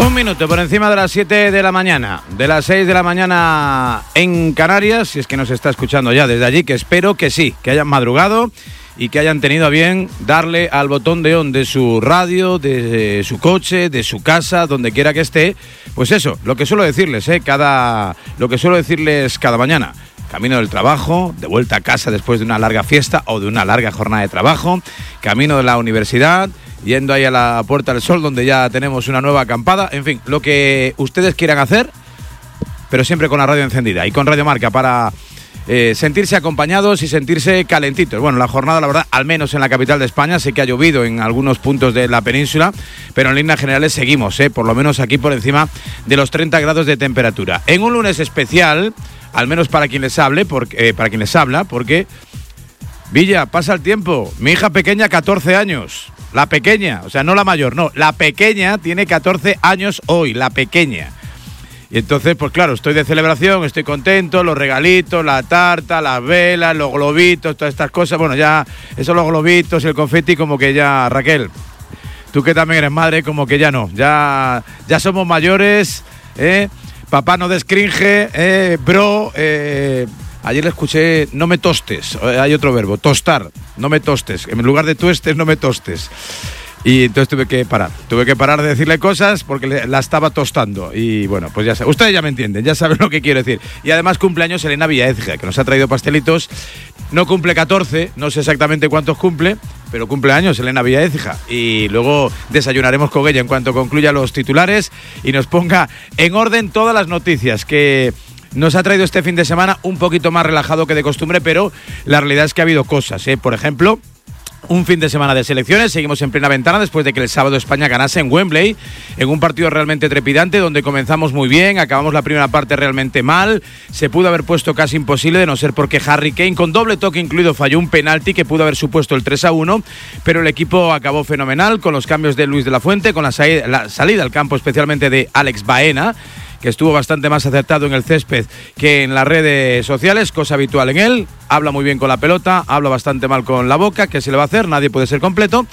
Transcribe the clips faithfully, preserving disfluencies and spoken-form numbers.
Un minuto por encima de las siete de la mañana, de las seis de la mañana en Canarias, si es que nos está escuchando ya desde allí, que espero que sí, que hayan madrugado y que hayan tenido a bien darle al botón de on de su radio, de su coche, de su casa, donde quiera que esté. Pues eso, lo que suelo decirles, ¿eh? cada, lo que suelo decirles cada mañana. Camino del trabajo, de vuelta a casa después de una larga fiesta o de una larga jornada de trabajo, camino de la universidad, yendo ahí a la Puerta del Sol, donde ya tenemos una nueva acampada. En fin, lo que ustedes quieran hacer, pero siempre con la radio encendida y con Radio Marca para eh, sentirse acompañados y sentirse calentitos. Bueno, la jornada, la verdad, al menos en la capital de España, sé que ha llovido en algunos puntos de la península, pero en líneas generales seguimos, eh, por lo menos aquí por encima de los treinta grados de temperatura. En un lunes especial, al menos para quien les hable, porque, eh, para quien les habla, porque Villa, pasa el tiempo. Mi hija pequeña, catorce años. La pequeña, o sea, no la mayor, no. La pequeña tiene catorce años hoy, la pequeña. Y entonces, pues claro, estoy de celebración, estoy contento, los regalitos, la tarta, las velas, los globitos, todas estas cosas. Bueno, ya, esos los globitos, el confeti, como que ya, Raquel, tú que también eres madre, como que ya no. Ya, ya somos mayores, ¿eh? Papá no descringe, eh, bro, eh, ayer le escuché, no me tostes, hay otro verbo, tostar, no me tostes, en lugar de tuestes, no me tostes. Y entonces tuve que parar, tuve que parar de decirle cosas porque le, la estaba tostando. Y bueno, pues ya saben, ustedes ya me entienden, ya saben lo que quiero decir. Y además cumpleaños Elena Villaécija, que nos ha traído pastelitos. No cumple catorce, no sé exactamente cuántos cumple, pero cumple años Elena Villaécija. Y luego desayunaremos con ella en cuanto concluya los titulares y nos ponga en orden todas las noticias que nos ha traído este fin de semana, un poquito más relajado que de costumbre, pero la realidad es que ha habido cosas, ¿eh? Por ejemplo, un fin de semana de selecciones, seguimos en plena ventana después de que el sábado España ganase en Wembley, en un partido realmente trepidante donde comenzamos muy bien, acabamos la primera parte realmente mal, se pudo haber puesto casi imposible de no ser porque Harry Kane con doble toque incluido falló un penalti que pudo haber supuesto el tres a uno, pero el equipo acabó fenomenal con los cambios de Luis de la Fuente, con la, sa- la salida al campo especialmente de Alex Baena, que estuvo bastante más acertado en el césped que en las redes sociales, cosa habitual en él. Habla muy bien con la pelota, habla bastante mal con la boca, ¿qué se le va a hacer? Nadie puede ser completo.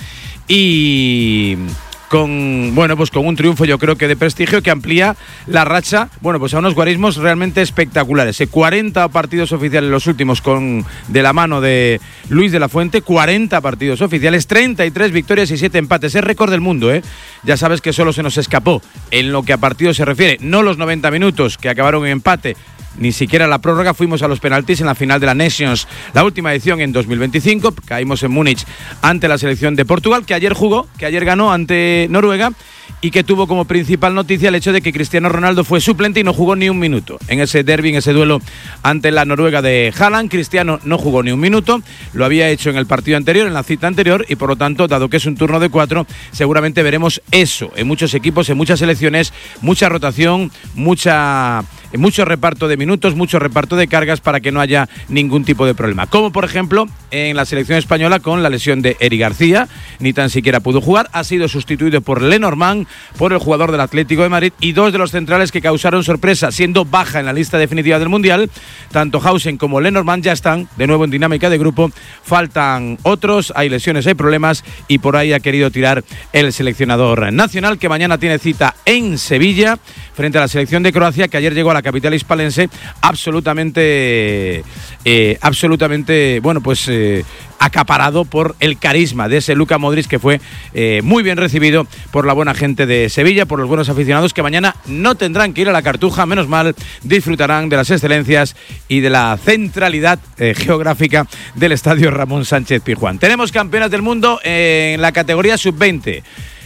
Y con, bueno, pues con un triunfo yo creo que de prestigio que amplía la racha, bueno, pues a unos guarismos realmente espectaculares. cuarenta partidos oficiales los últimos con de la mano de Luis de la Fuente, cuarenta partidos oficiales, treinta y tres victorias y siete empates. Es récord del mundo, ¿eh? Ya sabes que solo se nos escapó en lo que a partidos se refiere, no los noventa minutos que acabaron en empate, ni siquiera la prórroga, fuimos a los penaltis en la final de la Nations, la última edición en dos mil veinticinco, caímos en Múnich ante la selección de Portugal, que ayer jugó, que ayer ganó ante Noruega y que tuvo como principal noticia el hecho de que Cristiano Ronaldo fue suplente y no jugó ni un minuto en ese derbi, en ese duelo ante la Noruega de Haaland. Cristiano no jugó ni un minuto, lo había hecho en el partido anterior, en la cita anterior, y por lo tanto, dado que es un turno de cuatro, seguramente veremos eso en muchos equipos, en muchas selecciones, mucha rotación, mucha... mucho reparto de minutos, mucho reparto de cargas para que no haya ningún tipo de problema. Como por ejemplo en la selección española con la lesión de Eric García, ni tan siquiera pudo jugar, ha sido sustituido por Lenormand, por el jugador del Atlético de Madrid, y dos de los centrales que causaron sorpresa, siendo baja en la lista definitiva del Mundial, tanto Hausen como Lenormand ya están de nuevo en dinámica de grupo, faltan otros, hay lesiones, hay problemas, y por ahí ha querido tirar el seleccionador nacional, que mañana tiene cita en Sevilla, frente a la selección de Croacia, que ayer llegó a la capital hispalense absolutamente, eh, absolutamente, bueno, pues eh, acaparado por el carisma de ese Luka Modric, que fue eh, muy bien recibido por la buena gente de Sevilla, por los buenos aficionados que mañana no tendrán que ir a la Cartuja, menos mal, disfrutarán de las excelencias y de la centralidad eh, geográfica del estadio Ramón Sánchez Pizjuán. Tenemos campeonas del mundo en la categoría sub veinte.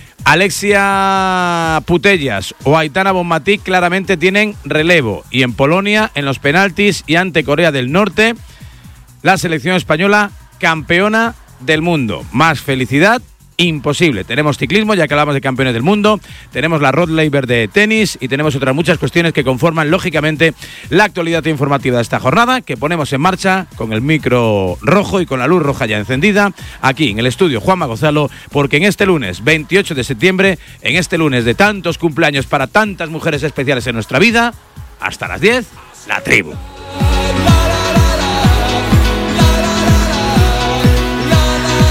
Alexia Putellas o Aitana Bonmatí claramente tienen relevo, y en Polonia, en los penaltis y ante Corea del Norte, la selección española campeona del mundo. Más felicidad imposible. Tenemos ciclismo, ya que hablamos de campeones del mundo, tenemos la Rod Laver de tenis y tenemos otras muchas cuestiones que conforman lógicamente la actualidad informativa de esta jornada, que ponemos en marcha con el micro rojo y con la luz roja ya encendida aquí en el estudio Juanma Gonzalo, porque en este lunes veintiocho de septiembre, en este lunes de tantos cumpleaños para tantas mujeres especiales en nuestra vida, hasta las diez, La Tribu.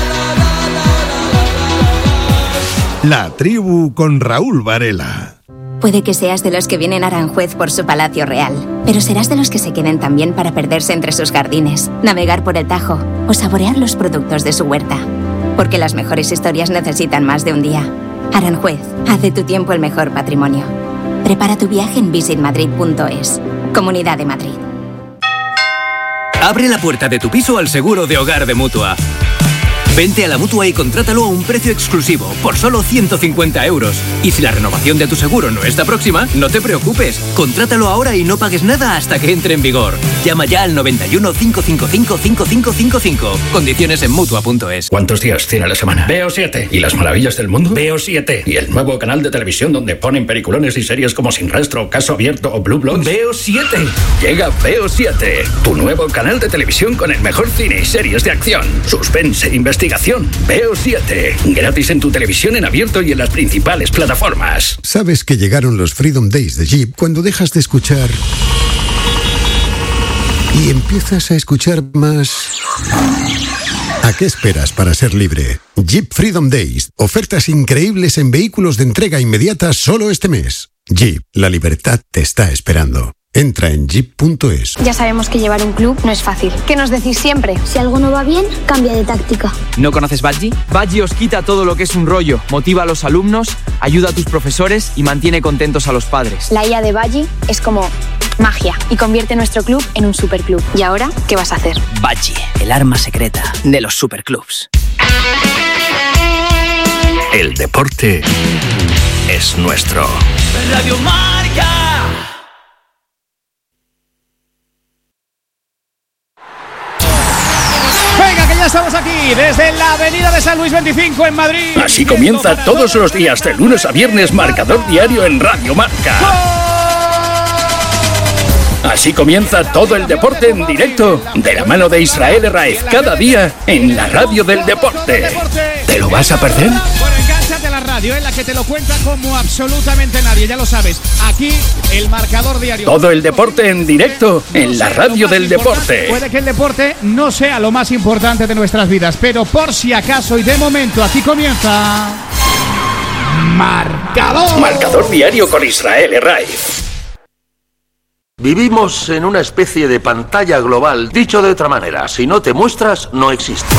La Tribu con Raúl Varela. Puede que seas de los que vienen a Aranjuez por su palacio real, pero serás de los que se queden también para perderse entre sus jardines, navegar por el Tajo o saborear los productos de su huerta. Porque las mejores historias necesitan más de un día. Aranjuez, haz de tu tiempo el mejor patrimonio. Prepara tu viaje en visit madrid punto es. Comunidad de Madrid. Abre la puerta de tu piso al seguro de hogar de Mutua. Vente a la Mutua y contrátalo a un precio exclusivo, por solo ciento cincuenta euros. Y si la renovación de tu seguro no está próxima, no te preocupes. Contrátalo ahora y no pagues nada hasta que entre en vigor. Llama ya al noventa y uno, cinco cinco cinco, cinco cinco cinco cinco. Condiciones en Mutua punto es. ¿Cuántos días tiene la semana? Veo siete. ¿Y las maravillas del mundo? Veo siete. ¿Y el nuevo canal de televisión donde ponen peliculones y series como Sin Rastro, Caso Abierto o Blue Bloods? Veo siete. Llega Veo siete, tu nuevo canal de televisión con el mejor cine y series de acción, suspense, investigación. Veo siete. Gratis en tu televisión en abierto y en las principales plataformas. ¿Sabes que llegaron los Freedom Days de Jeep cuando dejas de escuchar y empiezas a escuchar más? ¿A qué esperas para ser libre? Jeep Freedom Days. Ofertas increíbles en vehículos de entrega inmediata solo este mes. Jeep, la libertad te está esperando. Entra en jeep punto es. Ya sabemos que llevar un club no es fácil. ¿Qué nos decís siempre? Si algo no va bien, cambia de táctica. ¿No conoces Badgie? Badgie os quita todo lo que es un rollo, motiva a los alumnos, ayuda a tus profesores y mantiene contentos a los padres. La I A de Badgie es como magia y convierte nuestro club en un superclub. ¿Y ahora qué vas a hacer? Badgie, el arma secreta de los superclubs. El deporte es nuestro. Radio Marca. Venga, que ya estamos aquí, desde la avenida de San Luis veinticinco en Madrid. Así comienza todos los días, de lunes a viernes, Marcador Diario en Radio Marca. Así comienza todo el deporte en directo, de la mano de Israel Herráez, cada día en la radio del deporte. ¿Te lo vas a perder? Bueno, engánchate a la radio, en la que te lo cuenta como absolutamente nadie, ya lo sabes. Aquí, el Marcador Diario. Todo el deporte en directo, en la radio del deporte. Puede que el deporte no sea lo más importante de nuestras vidas, pero por si acaso y de momento, aquí comienza... Marcador. Marcador Diario con Israel Herráez. Vivimos en una especie de pantalla global. Dicho de otra manera, si no te muestras, no existes.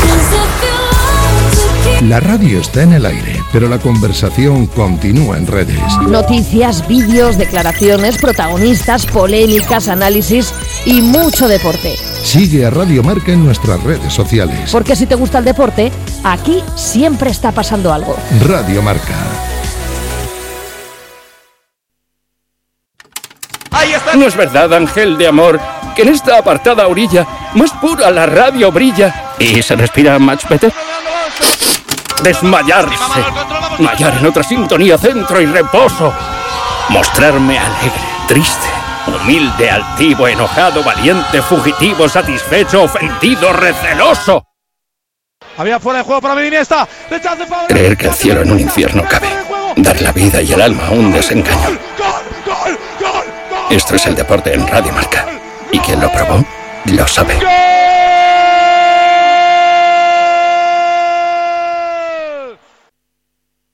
La radio está en el aire, pero la conversación continúa en redes. Noticias, vídeos, declaraciones, protagonistas, polémicas, análisis y mucho deporte. Sigue a Radio Marca en nuestras redes sociales. Porque si te gusta el deporte, aquí siempre está pasando algo. Radio Marca. No es verdad, ángel de amor, que en esta apartada orilla más pura la radio brilla y se respira much better. Desmayarse, mallar en otra sintonía, centro y reposo, mostrarme alegre, triste, humilde, altivo, enojado, valiente, fugitivo, satisfecho, ofendido, receloso. Había fuera de juego para Iniesta. Creer que el cielo en un infierno cabe, dar la vida y el alma a un desengaño. Esto es el deporte en Radio Marca, y quien lo probó, lo sabe.